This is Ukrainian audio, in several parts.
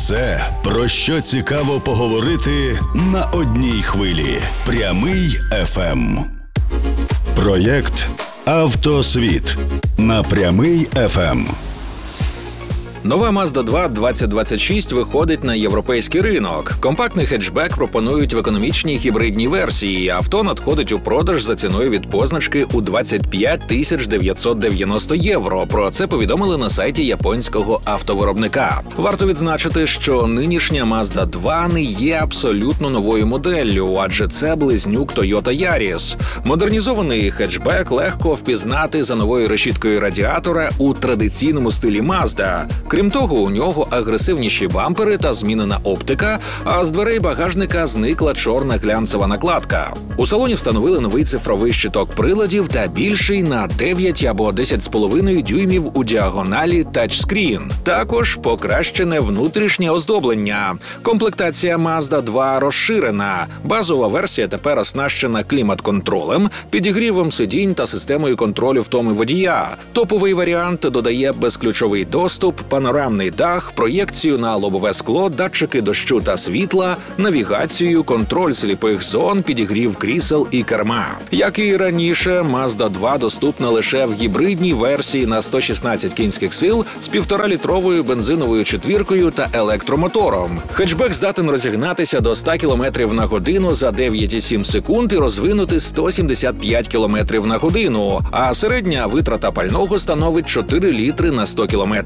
Все, про що цікаво поговорити на одній хвилі. Прямий FM. Проєкт «Автосвіт» на Прямий FM. Нова Mazda 2 2026 виходить на європейський ринок. Компактний хетчбек пропонують в економічній гібридній версії. Авто надходить у продаж за ціною від позначки у 25 990 євро. Про це повідомили на сайті японського автовиробника. Варто відзначити, що нинішня Mazda 2 не є абсолютно новою моделлю, адже це близнюк Toyota Yaris. Модернізований хетчбек легко впізнати за новою решіткою радіатора у традиційному стилі Mazda. Крім того, у нього агресивніші бампери та змінена оптика, а з дверей багажника зникла чорна глянцева накладка. У салоні встановили новий цифровий щиток приладів та більший на 9 або 10,5 дюймів у діагоналі тачскрін. Також покращене внутрішнє оздоблення. Комплектація Mazda 2 розширена. Базова версія тепер оснащена клімат-контролем, підігрівом сидінь та системою контролю втоми водія. Топовий варіант додає безключовий доступ, панорамний дах, проєкцію на лобове скло, датчики дощу та світла, навігацію, контроль сліпих зон, підігрів крісел і керма. Як і раніше, Mazda 2 доступна лише в гібридній версії на 116 кінських сил з 1,5-літровою бензиновою четвіркою та електромотором. Хетчбек здатен розігнатися до 100 км на годину за 9,7 секунд і розвинути 175 км на годину, а середня витрата пального становить 4 літри на 100 км.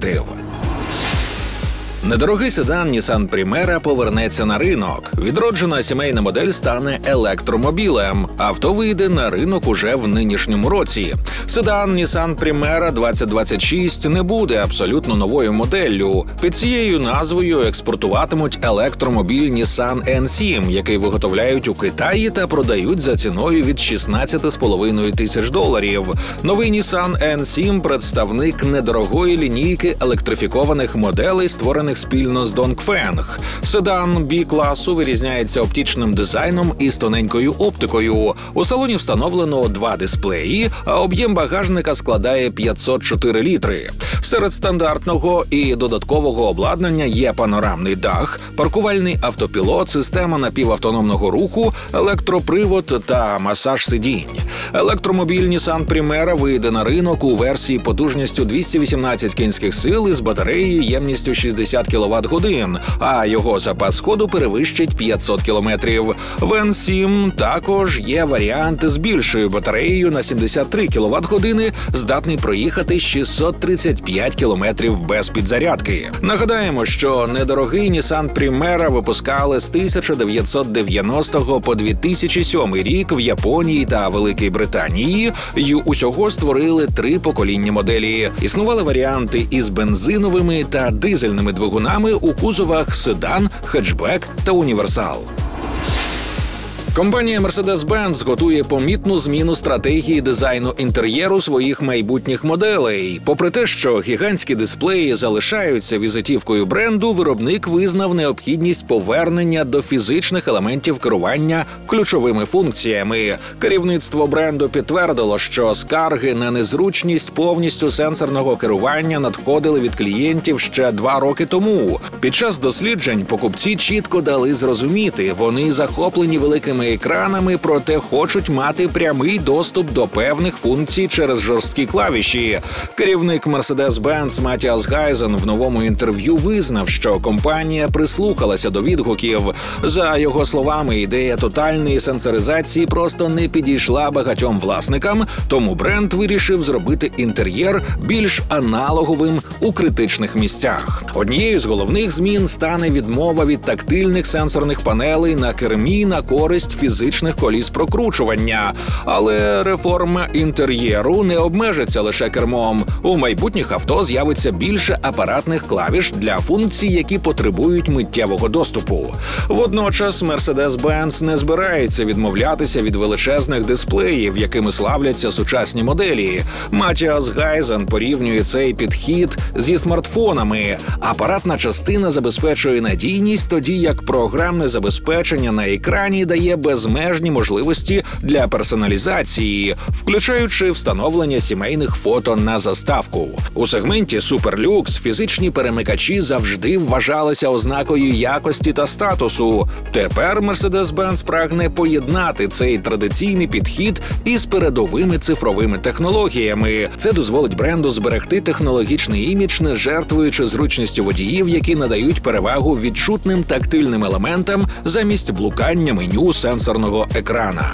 Недорогий седан Nissan Primera повернеться на ринок. Відроджена сімейна модель стане електромобілем. Авто вийде на ринок уже в нинішньому році. Седан Nissan Primera 2026 не буде абсолютно новою моделлю. Під цією назвою експортуватимуть електромобіль Nissan N7, який виготовляють у Китаї та продають за ціною від $16,5 тисяч. Новий Nissan N7 – представник недорогої лінійки електрифікованих моделей, створених спільно з Dongfeng. Седан B-класу вирізняється оптичним дизайном і з тоненькою оптикою. У салоні встановлено 2 дисплеї, а об'єм багажника складає 504 літри. Серед стандартного і додаткового обладнання є панорамний дах, паркувальний автопілот, система напівавтономного руху, електропривод та масаж сидінь. Електромобіль Nissan Primera вийде на ринок у версії потужністю 218 кінських сил із батареєю ємністю 60 кВт-годин, а його запас ходу перевищить 500 км. В N7 також є варіант з більшою батареєю на 73 кВт-години, здатний проїхати 635 км без підзарядки. Нагадаємо, що недорогий Nissan Primera випускали з 1990 по 2007 рік в Японії та Великій Британії й усього створили 3 покоління моделі. Існували варіанти із бензиновими та дизельними двигунами у кузовах седан, хетчбек та універсал. Компанія Mercedes-Benz готує помітну зміну стратегії дизайну інтер'єру своїх майбутніх моделей. Попри те, що гігантські дисплеї залишаються візитівкою бренду, виробник визнав необхідність повернення до фізичних елементів керування ключовими функціями. Керівництво бренду підтвердило, що скарги на незручність повністю сенсорного керування надходили від клієнтів ще 2 роки тому. Під час досліджень покупці чітко дали зрозуміти, вони захоплені великими екранами, проте хочуть мати прямий доступ до певних функцій через жорсткі клавіші. Керівник Mercedes-Benz Матіас Гайзен в новому інтерв'ю визнав, що компанія прислухалася до відгуків. За його словами, ідея тотальної сенсоризації просто не підійшла багатьом власникам, тому бренд вирішив зробити інтер'єр більш аналоговим у критичних місцях. Однією з головних змін стане відмова від тактильних сенсорних панелей на кермі на користь фізичних коліс прокручування. Але реформа інтер'єру не обмежиться лише кермом. У майбутніх авто з'явиться більше апаратних клавіш для функцій, які потребують миттєвого доступу. Водночас Mercedes-Benz не збирається відмовлятися від величезних дисплеїв, якими славляться сучасні моделі. Матіас Гайзен порівнює цей підхід зі смартфонами. Апаратна частина забезпечує надійність, тоді як програмне забезпечення на екрані дає безмежні можливості для персоналізації, включаючи встановлення сімейних фото на заставку. У сегменті суперлюкс фізичні перемикачі завжди вважалися ознакою якості та статусу. Тепер Mercedes-Benz прагне поєднати цей традиційний підхід із передовими цифровими технологіями. Це дозволить бренду зберегти технологічний імідж, не жертвуючи зручністю водіїв, які надають перевагу відчутним тактильним елементам замість блукання меню сенсорного екрана.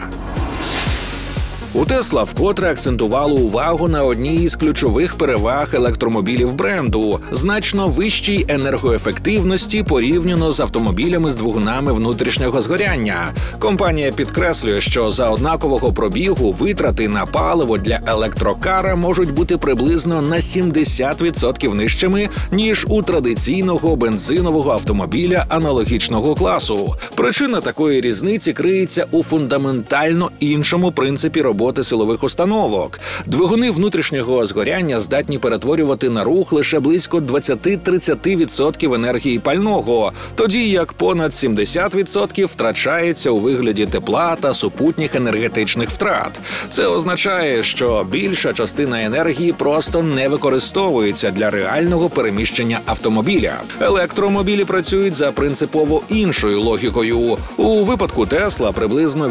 У Тесла вкотре акцентувало увагу на одній із ключових переваг електромобілів бренду – значно вищій енергоефективності порівняно з автомобілями з двигунами внутрішнього згоряння. Компанія підкреслює, що за однакового пробігу витрати на паливо для електрокара можуть бути приблизно на 70% нижчими, ніж у традиційного бензинового автомобіля аналогічного класу. Причина такої різниці криється у фундаментально іншому принципі роботи силових установок. Двигуни внутрішнього згоряння здатні перетворювати на рух лише близько 20-30% енергії пального, тоді як понад 70% втрачається у вигляді тепла та супутніх енергетичних втрат. Це означає, що більша частина енергії просто не використовується для реального переміщення автомобіля. Електромобілі працюють за принципово іншою логікою. У випадку Тесла приблизно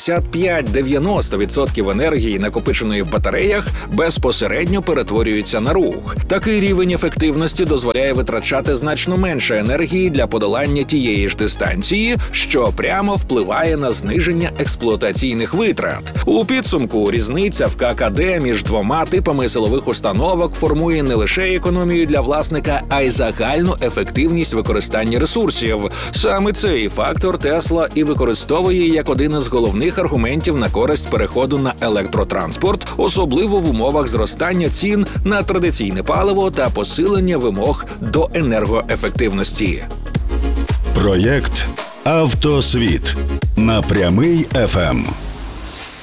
85-90% енергії, накопиченої в батареях, безпосередньо перетворюється на рух. Такий рівень ефективності дозволяє витрачати значно менше енергії для подолання тієї ж дистанції, що прямо впливає на зниження експлуатаційних витрат. У підсумку різниця в ККД між двома типами силових установок формує не лише економію для власника, а й загальну ефективність використання ресурсів. Саме цей фактор Тесла і використовує як один із головних аргументів на користь переходу на електротранспорт, особливо в умовах зростання цін на традиційне паливо та посилення вимог до енергоефективності. Проєкт «Автосвіт» на Прямий ФМ.